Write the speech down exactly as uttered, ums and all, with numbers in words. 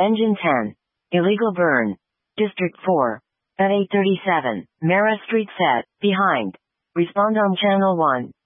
Engine ten. Illegal burn. District four. At eight thirty-seven. Mara Street set. Behind. Respond on channel one.